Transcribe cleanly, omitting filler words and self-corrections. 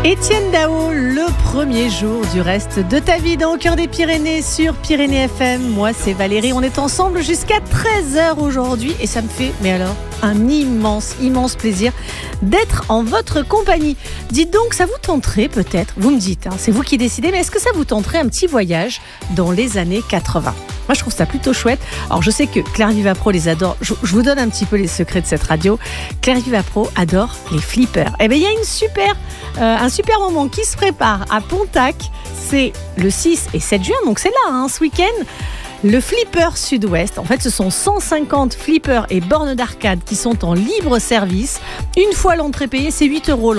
Étienne Dao, le premier jour du reste de ta vie dans Au cœur des Pyrénées sur Pyrénées FM. Moi, c'est Valérie. On est ensemble jusqu'à 13h aujourd'hui et ça me fait, mais alors, un immense plaisir d'être en votre compagnie. Dites donc, ça vous tenterait peut-être, vous me dites, c'est vous qui décidez, mais est-ce que ça vous tenterait un petit voyage dans les années 80 ? Moi, je trouve ça plutôt chouette. Alors, je sais que Claire Vivapro les adore. Je vous donne un petit peu les secrets de cette radio. Claire Vivapro adore les flippers. Eh bien, il y a un super moment qui se prépare à Pontac. C'est le 6 et 7 juin, donc c'est là, ce week-end. Le Flipper Sud-Ouest, en fait, ce sont 150 flippers et bornes d'arcade qui sont en libre service. Une fois l'entrée payée, c'est 8 €